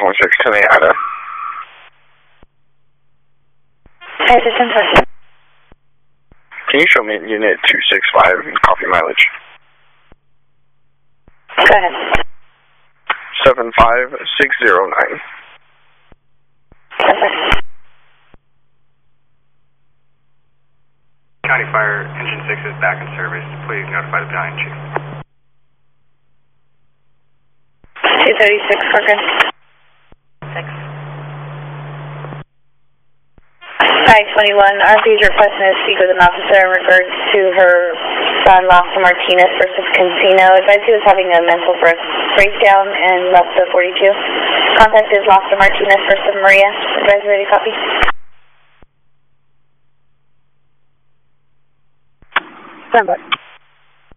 716 to the ATA. Hi, system person. Can you show me unit 265 and copy mileage? Go ahead. 75609. County Fire Engine 6 is back in service. Please notify the battalion chief. 236, Corcoran. 6. 521, RP is requesting to speak with an officer in regards to her son, Lassa Martinez versus Casino. Advised he was having a mental breakdown and left the 42. Contact is Lassa Martinez versus Maria. Advised ready to copy. Stand by.